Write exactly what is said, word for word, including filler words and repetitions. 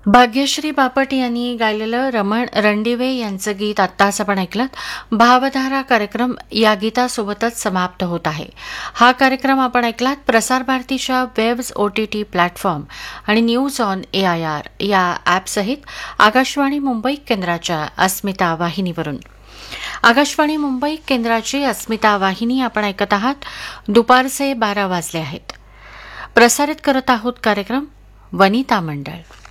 भाग्यश्री बापट यांनी गायलेलं रमण रणदिवे यांचं गीत आत्ताच आपण ऐकलं. भावधारा कार्यक्रम या गीतासोबतच समाप्त होत आहे. हा कार्यक्रम आपण ऐकलात प्रसार भारतीच्या वेब्स ओटीटी प्लॅटफॉर्म आणि news on A I R या ॲपसहित आकाशवाणी मुंबई केंद्राच्या अस्मिता वाहिनीवरून. आकाशवाणी मुंबई केंद्राची अस्मिता वाहिनी आपण ऐकत आहात. दुपारचे बारा वाजले आहेत. प्रसारित करत आहोत कार्यक्रम वनिता मंडळ.